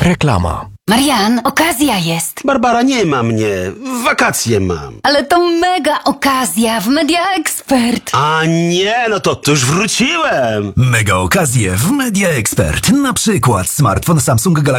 Reklama. Marian, okazja jest. Barbara, nie ma mnie. Wakacje mam. Ale to mega okazja w Media Expert. A nie, no to już wróciłem. Mega okazje w Media Expert. Na przykład smartfon Samsung Galaxy